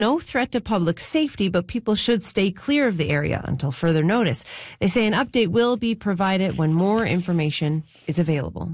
no threat to public safety, but people should stay clear of the area until further notice. They say an update will be provided when more information is available.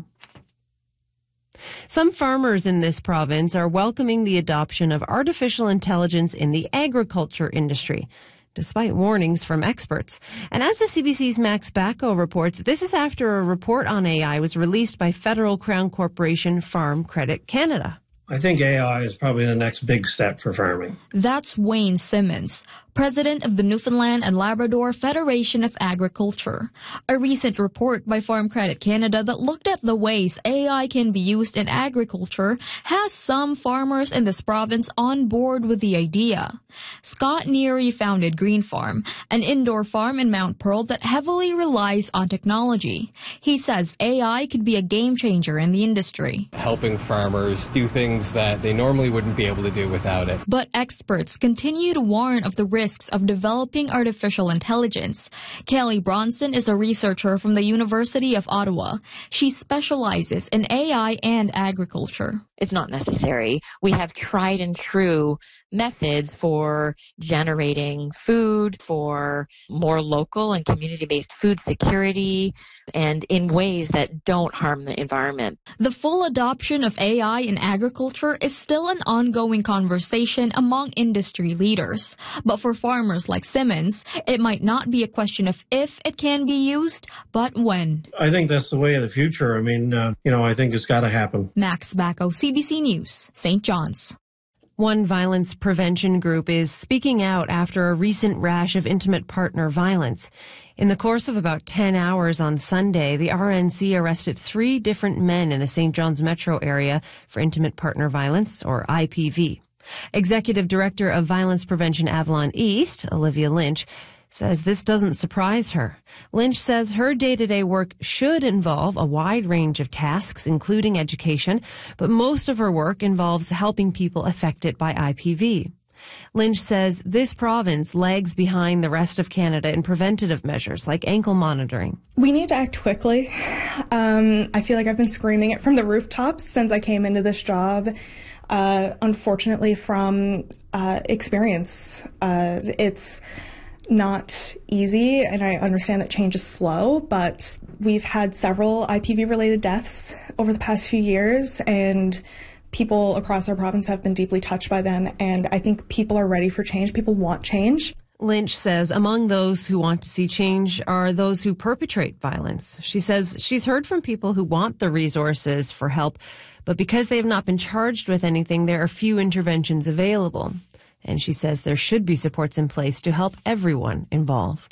Some farmers in this province are welcoming the adoption of artificial intelligence in the agriculture industry, despite warnings from experts. And as the CBC's Max Bacco reports, this is after a report on AI was released by federal Crown Corporation Farm Credit Canada. I think AI is probably the next big step for farming. That's Wayne Simmons, president of the Newfoundland and Labrador Federation of Agriculture. A recent report by Farm Credit Canada that looked at the ways AI can be used in agriculture has some farmers in this province on board with the idea. Scott Neary founded Green Farm, an indoor farm in Mount Pearl that heavily relies on technology. He says AI could be a game changer in the industry. Helping farmers do things that they normally wouldn't be able to do without it. But experts continue to warn of the risks of developing artificial intelligence. Kelly Bronson is a researcher from the University of Ottawa. She specializes in AI and agriculture. It's not necessary. We have tried and true methods for generating food, for more local and community-based food security, and in ways that don't harm the environment. The full adoption of AI in agriculture is still an ongoing conversation among industry leaders. But for farmers like Simmons, it might not be a question of if it can be used, but when. I think that's the way of the future. I mean, I think it's got to happen. Max Bacco, CBC News, St. John's. One violence prevention group is speaking out after a recent rash of intimate partner violence. In the course of about 10 hours on Sunday, the RNC arrested 3 different men in the St. John's metro area for intimate partner violence, or IPV. Executive Director of Violence Prevention Avalon East, Olivia Lynch, says this doesn't surprise her. Lynch says her day-to-day work should involve a wide range of tasks, including education, but most of her work involves helping people affected by IPV. Lynch says this province lags behind the rest of Canada in preventative measures like ankle monitoring. We need to act quickly. I feel like I've been screaming it from the rooftops since I came into this job. Unfortunately, from experience, it's not easy, and I understand that change is slow, but we've had several IPV-related deaths over the past few years, and people across our province have been deeply touched by them, and I think people are ready for change. People want change. Lynch says among those who want to see change are those who perpetrate violence. She says she's heard from people who want the resources for help, but because they have not been charged with anything, there are few interventions available. And she says there should be supports in place to help everyone involved.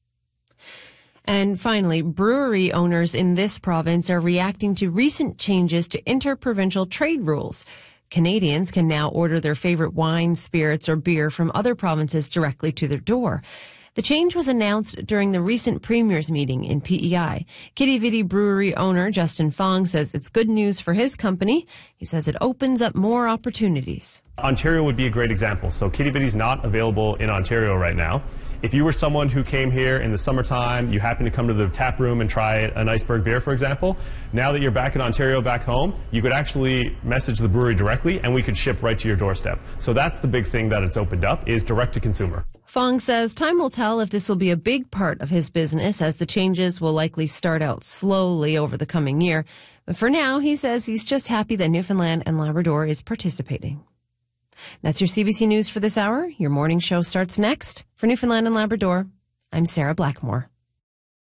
And finally, brewery owners in this province are reacting to recent changes to interprovincial trade rules. Canadians can now order their favorite wine, spirits, or beer from other provinces directly to their door. The change was announced during the recent Premier's meeting in PEI. Quidi Vidi brewery owner Justin Fong says it's good news for his company. He says it opens up more opportunities. Ontario would be a great example. So Quidi Vidi's not available in Ontario right now. If you were someone who came here in the summertime, you happened to come to the tap room and try an iceberg beer, for example, now that you're back in Ontario, back home, you could actually message the brewery directly and we could ship right to your doorstep. So that's the big thing that it's opened up, is direct to consumer. Fong says time will tell if this will be a big part of his business, as the changes will likely start out slowly over the coming year. But for now, he says he's just happy that Newfoundland and Labrador is participating. That's your CBC News for this hour. Your morning show starts next. For Newfoundland and Labrador, I'm Sarah Blackmore.